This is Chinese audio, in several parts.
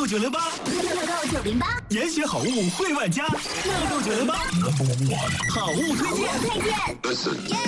购908， 乐购908， 严选好物惠万家，乐购908，好物推荐。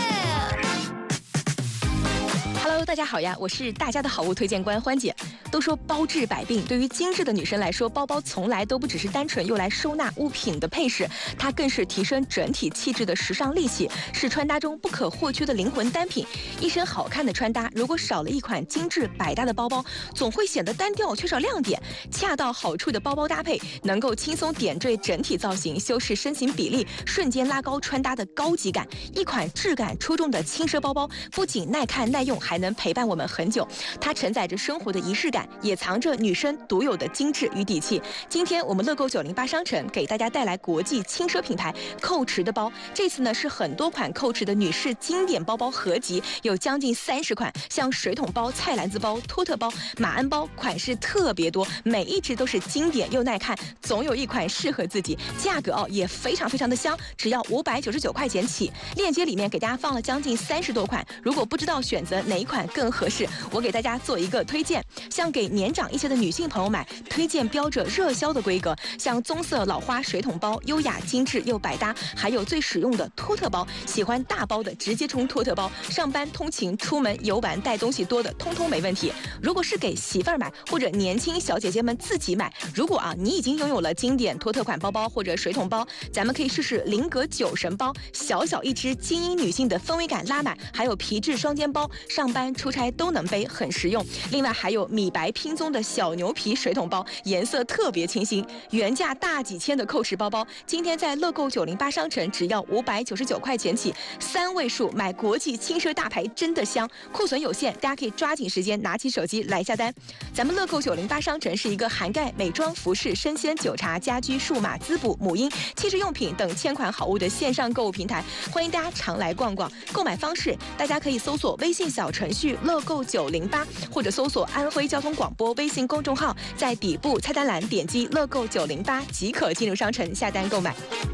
Hello， 大家好呀，我是大家的好物推荐官欢姐。都说包治百病，对于精致的女生来说，包包从来都不只是单纯用来收纳物品的配饰，它更是提升整体气质的时尚利器，是穿搭中不可或缺的灵魂单品。一身好看的穿搭，如果少了一款精致百搭的包包，总会显得单调，缺少亮点。恰到好处的包包搭配，能够轻松点缀整体造型，修饰身形比例，瞬间拉高穿搭的高级感。一款质感出众的轻奢包包，不仅耐看耐用，还能陪伴我们很久。它承载着生活的仪式感，也藏着女生独有的精致与底气。今天我们乐购908商城给大家带来国际轻奢品牌Coach的包，这次呢是很多款Coach的女士经典包包合集，有将近30款，像水桶包、菜篮子包、托特包、马鞍包，款式特别多，每一只都是经典又耐看，总有一款适合自己。价格也非常的香，只要599块钱起。链接里面给大家放了将近30多款，如果不知道选择哪一款更合适，我给大家做一个推荐。像给年长一些的女性朋友买，推荐标着热销的规格，像棕色老花水桶包，优雅精致又百搭，还有最实用的托特包，喜欢大包的直接冲托特包，上班通勤出门游玩带东西多的通通没问题。如果是给媳妇儿买或者年轻小姐姐们自己买，如果你已经拥有了经典托特款包包或者水桶包，咱们可以试试菱格9神包，小一只，精英女性的氛围感拉满，还有皮质双肩包，上班出差都能背，很实用。另外还有米白拼棕的小牛皮水桶包，颜色特别清新，原价大几千的Coach包包，今天在乐购908商城只要599块钱起，3位数买国际轻奢大牌真的香，库存有限，大家可以抓紧时间拿起手机来下单。咱们乐购908商城是一个涵盖美妆、服饰、生鲜、酒茶、家居、数码、滋补、母婴、汽车用品等千款好物的线上购物平台，欢迎大家常来逛逛。购买方式，大家可以搜索微信小程序乐购908，或者搜索安徽交通广播微信公众号，在底部菜单栏点击乐购908即可进入商城下单购买。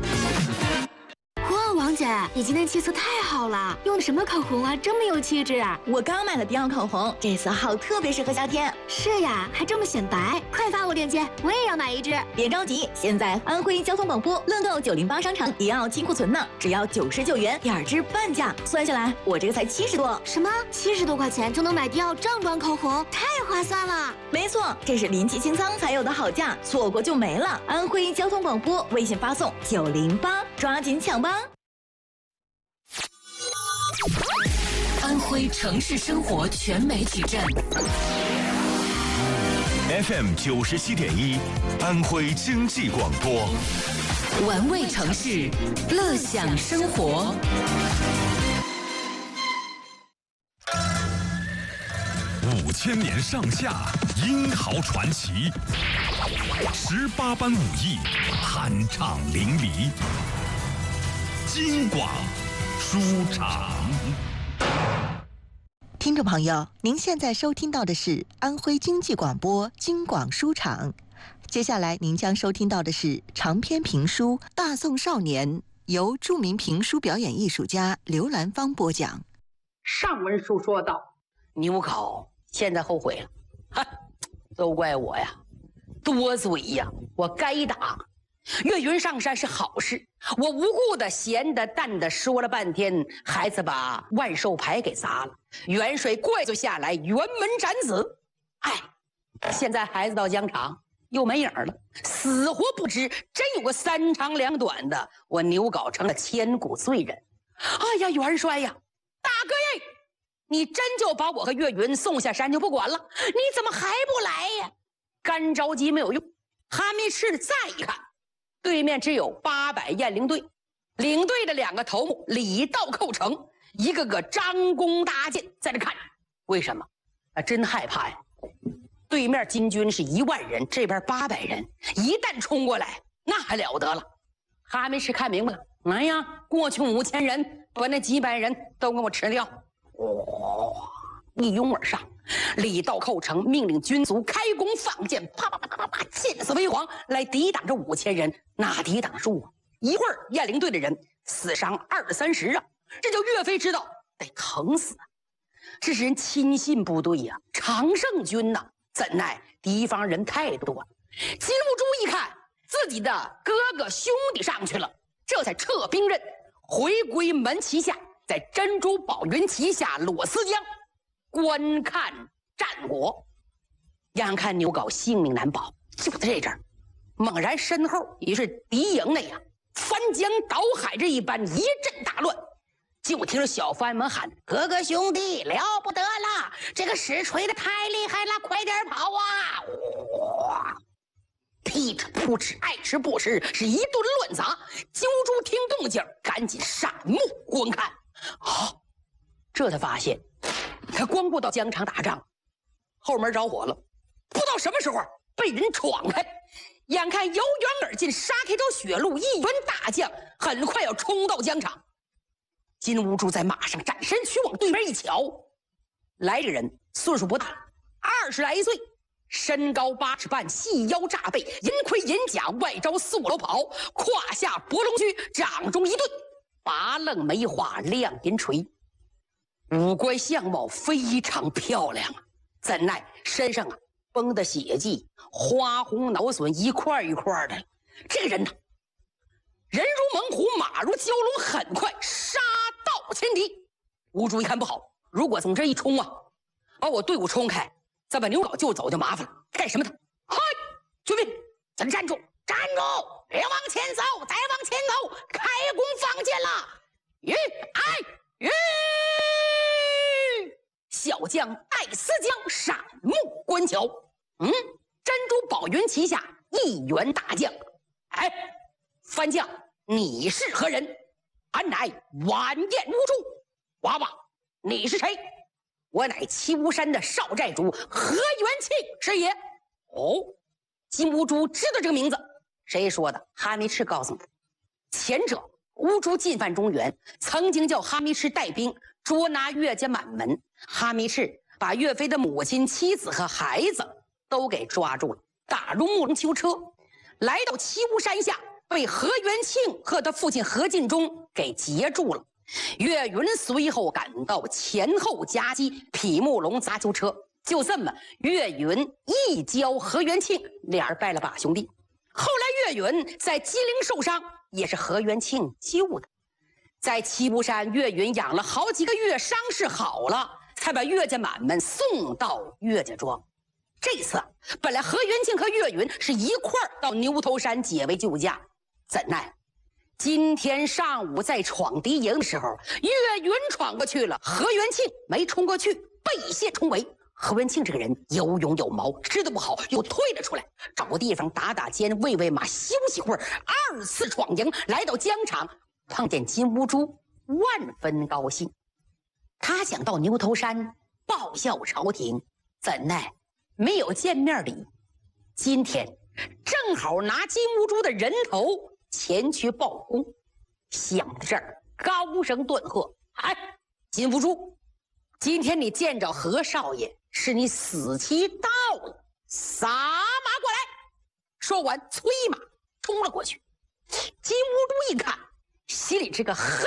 哇，王姐，你今天气色太好了，用的什么口红啊，这么有气质啊！ 我刚买了迪奥口红，这色号特别适合夏天。 是呀，还这么显白，快发我链接，我也要买一支。 别着急，现在安徽交通广播乐购908商城迪奥清库存呢，只要99元，2支半价，算下来我这个才70多。 什么？70多块钱就能买迪奥正装口红，太划算了！ 没错，这是临期清仓才有的好价，错过就没了。安徽交通广播微信发送908，抓紧抢吧！ 安徽城市生活全媒体站 FM 97.1，安徽经济广播， 玩味城市，乐享生活。 5000年上下，英豪传奇，18般武艺，酣畅淋漓。京广书场。 听众朋友，您现在收听到的是安徽经济广播京广书场。接下来您将收听到的是长篇评书《大宋少年》，由著名评书表演艺术家刘兰芳播讲。 上文书说到，牛考现在后悔了，哈，都怪我呀，多嘴呀，我该打。岳云上山是好事，我无故的闲的淡的说了半天，孩子把万寿牌给砸了，远水怪就下来，辕门斩子。哎，现在孩子到疆场又没影了，死活不知，真有个3长2短的，我牛皋成了千古罪人。哎呀，元帅呀，大哥耶，你真就把我和岳云送下山就不管了？你怎么还不来呀？干着急没有用，还没吃再一看，对面只有800雁翎队，领队的2个头目李道寇成，一个个张弓搭箭在这看。为什么？真害怕呀！对面金军是1万人，这边800人，一旦冲过来，那还了得了？还没吃看明白了，哎呀，过去5000人把那几百人都给我吃掉！哇！一拥而上，李道寇成命令军卒开弓放箭，啪啪啪啪啪，箭色为黄，来抵挡这5000人。哪抵挡住啊？一会儿雁翎队的人死伤20-30啊！这就岳飞知道得疼死啊！这是人亲信部队呀，常胜军呐，怎奈敌方人太多， 金兀术一看自己的哥哥兄弟上去了，这才撤兵刃，回归门旗下，在珍珠宝云旗下裸丝江观看战果。眼看牛皋性命难保，就在这阵儿，猛然身后也是敌营内翻江倒海这一般，一阵大乱。就听着小番们喊：“哥哥兄弟，了不得了！这个石锤的太厉害了，快点跑啊！”哇，劈哧扑哧，爱吃不吃，是一顿乱砸。金兀术听动静，赶紧闪目观看。这才发现，他光顾到疆场打仗，后门着火了，不知道什么时候被人闯开。眼看由远而近，杀开条血路，一员大将很快要冲到疆场。金兀术在马上展身去往对面一瞧，来这个人岁数不大，20来岁，身高8尺半，细腰炸背，银盔银甲，外着素罗袍，胯下博龙驹，掌中一对拔楞梅花亮银锤，五官相貌非常漂亮啊！怎奈身上崩的血迹，花红脑损，一块一块的。这个人人如猛虎，马如蛟龙，很快杀到前敌。兀术一看不好，如果从这一冲把我队伍冲开，再把牛皋救走就麻烦了。干什么的？嗨，军兵，咱站住！站住！别往前走，再往前走，开弓放箭了！吁！小将戴思江闪目观瞧，珍珠宝云旗下一员大将。番将，你是何人？俺乃晚宴兀术。娃娃，你是谁？我乃七巫山的少寨主何元庆是也。金兀术知道这个名字，谁说的？哈密赤告诉他。前者兀术进犯中原，曾经叫哈密赤带兵捉拿岳家满门，哈密赤把岳飞的母亲、妻子和孩子都给抓住了，打入木龙囚车，来到七巫山下，被何元庆和他父亲何进忠给截住了。岳云随后赶到，前后夹击，劈木龙砸囚车。就这么，岳云一交何元庆，俩人拜了把兄弟。后来岳云在金陵受伤，也是何元庆救的。在七巫山，岳云养了好几个月，伤势好了，才把岳家满们送到岳家庄。这次本来何元庆和岳云是一块儿到牛头山解围救驾，怎奈今天上午在闯敌营的时候，岳云闯过去了，何元庆没冲过去，背线冲围。何元庆这个人有勇有谋，吃得不好又退了出来，找个地方打打尖，喂喂马，休息会儿。2次闯营，来到疆场，碰见金兀术，万分高兴。他想到牛头山报效朝廷，怎奈没有见面礼。今天正好拿金兀术的人头前去报功。想到这儿，高声顿喝：“金兀术，今天你见着何少爷，是你死期到了，撒马过来！”说完，催马冲了过去。金兀术一看，心里这个恨